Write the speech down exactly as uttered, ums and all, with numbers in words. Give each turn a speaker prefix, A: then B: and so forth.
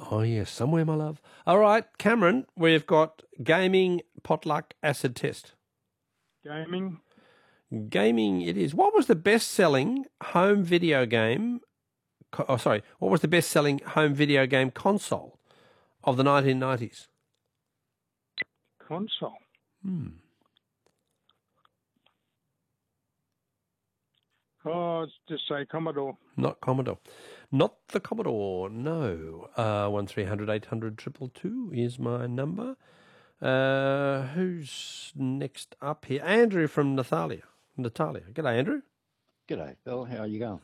A: Oh, yes, somewhere, my love. All right, Cameron, we've got gaming, potluck, acid test.
B: Gaming.
A: Gaming it is. What was the best-selling home video game, oh, sorry, what was the best-selling home video game console of the nineteen nineties?
B: Console.
A: Hmm.
B: Oh, let's just say Commodore.
A: Not Commodore. Not the Commodore, no. Uh, one three hundred eight hundred two two is my number. Uh, who's next up here? Andrew from Natalia. Natalia. G'day, Andrew.
C: G'day, Phil. How are you going?